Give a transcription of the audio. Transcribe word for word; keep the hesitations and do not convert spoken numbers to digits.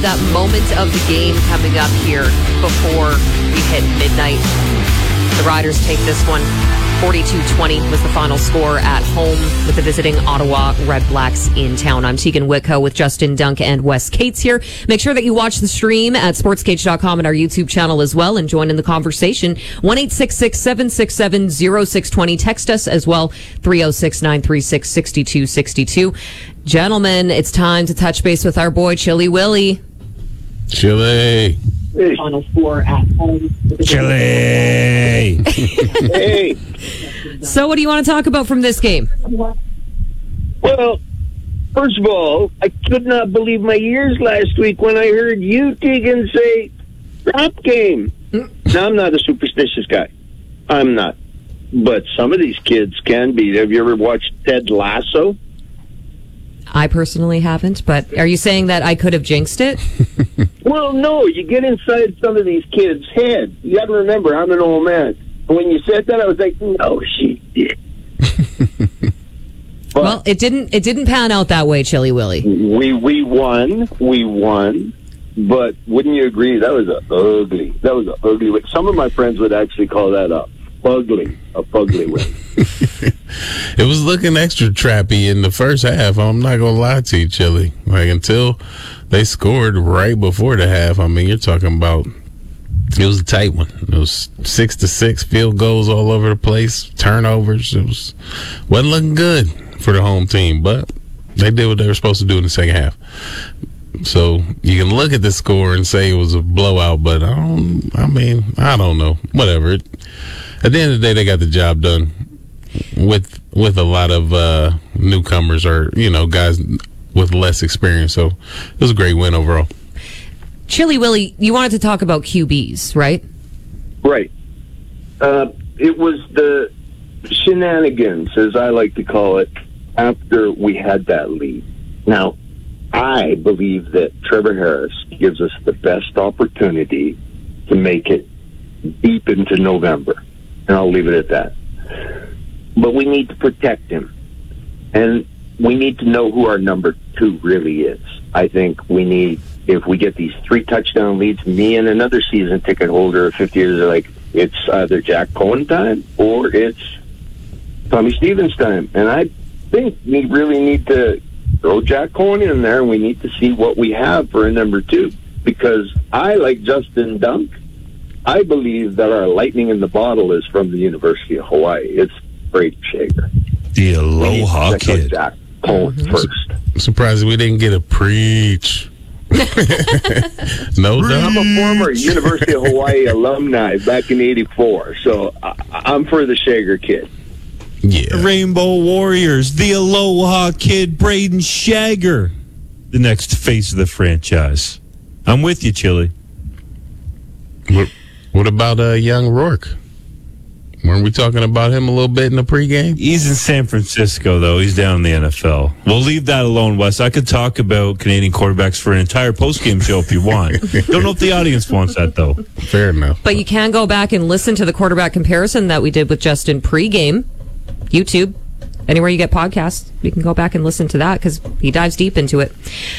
That moment of the game coming up here before we hit midnight. The Riders take this one. forty-two twenty was the final score at home with the visiting Ottawa Red Blacks in town. I'm Tegan Whitco with Justin Dunk and Wes Cates here. Make sure that you watch the stream at sports cage dot com and our YouTube channel as well and join in the conversation. one eight six six, seven six seven, zero six two zero. Text us as well, three oh six, nine three six, six two six two. Gentlemen, it's time to touch base with our boy Chilly Willy. Chilly. Hey. Final score at home. Chilly. Hey. So what do you want to talk about from this game? Well, first of all, I could not believe my ears last week when I heard you, Tegan, say drop game. Now, I'm not a superstitious guy. I'm not. But some of these kids can be. Have you ever watched Ted Lasso? I personally haven't, but are you saying that I could have jinxed it? Well, no. You get inside some of these kids' heads. You got to remember, I'm an old man. And when you said that, I was like, no, she did. But well, it didn't. It didn't pan out that way, Chilly Willy. We we won. We won. But wouldn't you agree that was a ugly? That was a ugly win. Some of my friends would actually call that a fugly, a fugly win. It was looking extra trappy in the first half. I'm not gonna lie to you, Chilly. Like until they scored right before the half. I mean, you're talking about it was a tight one. It was six to six field goals all over the place, turnovers. It was wasn't looking good for the home team, but they did what they were supposed to do in the second half. So you can look at the score and say it was a blowout, but I don't. I mean, I don't know. Whatever. It, at the end of the day, they got the job done with with a lot of uh, newcomers or you know guys with less experience. So it was a great win overall. Chilly Willy, you wanted to talk about Q Bs, right? Right. Uh, it was the shenanigans, as I like to call it, after we had that lead. Now, I believe that Trevor Harris gives us the best opportunity to make it deep into November. And I'll leave it at that. But we need to protect him. And we need to know who our number two really is. I think we need, if we get these three touchdown leads, me and another season ticket holder of fifty years are like, it's either Jack Cohen time or it's Tommy Stevens time. And I think we really need to throw Jack Cohen in there, and we need to see what we have for a number two. Because I, like Justin Dunk, I believe that our lightning in the bottle is from the University of Hawaii. It's Brady Shager. The Aloha Kid. Jack Cohen mm-hmm. first. I'm surprised we didn't get a preach. No doubt. I'm a former University of Hawaii alumni back in eighty-four, so I, I'm for the Shager Kid. Yeah. Rainbow Warriors, the Aloha Kid, Braden Shager, the next face of the franchise. I'm with you, Chilly. What, what about uh, young Rourke? Weren't we talking about him a little bit in the pregame? He's in San Francisco, though. He's down in the N F L. We'll leave that alone, Wes. I could talk about Canadian quarterbacks for an entire postgame show if you want. Don't know if the audience wants that, though. Fair enough. But you can go back and listen to the quarterback comparison that we did with Justin pregame. YouTube, anywhere you get podcasts, you can go back and listen to that because he dives deep into it.